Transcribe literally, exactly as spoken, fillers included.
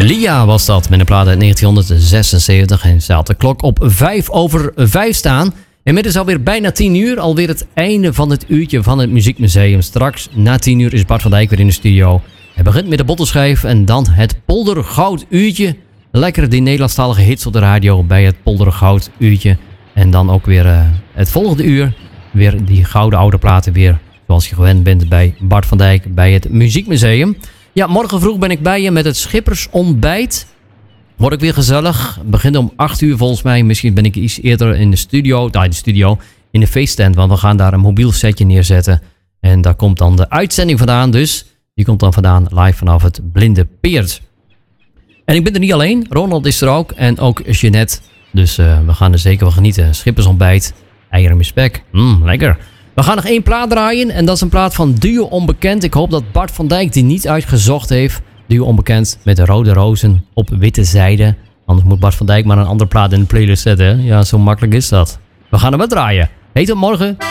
Lia was dat, met een plaat uit negentienhonderdzesenzeventig. En ze had de klok op vijf over vijf staan. Inmiddels alweer bijna tien uur. Alweer het einde van het uurtje van het Muziekmuseum. Straks na tien uur is Bart van Dijk weer in de studio. Hij begint met de bottelschijf en dan het Poldergoud uurtje. Lekker die Nederlandstalige hits op de radio bij het Poldergoud uurtje. En dan ook weer uh, het volgende uur. Weer die gouden oude platen weer. Zoals je gewend bent bij Bart van Dijk bij het Muziekmuseum. Ja, morgen vroeg ben ik bij je met het Schippersontbijt. Word ik weer gezellig. Begint om acht uur volgens mij. Misschien ben ik iets eerder in de studio. Nou, in de studio. In de feesttent. Want we gaan daar een mobiel setje neerzetten. En daar komt dan de uitzending vandaan. Dus die komt dan vandaan live vanaf het Blinde Peert. En ik ben er niet alleen. Ronald is er ook. En ook Jeanette. Dus uh, we gaan er zeker wel genieten. Schippersontbijt. Eieren met spek. Mmm, lekker. We gaan nog één plaat draaien. En dat is een plaat van Duo Onbekend. Ik hoop dat Bart van Dijk die niet uitgezocht heeft. Duo Onbekend met de rode rozen op witte zijde. Anders moet Bart van Dijk maar een andere plaat in de playlist zetten. Ja, zo makkelijk is dat. We gaan er wat draaien. Heet het morgen.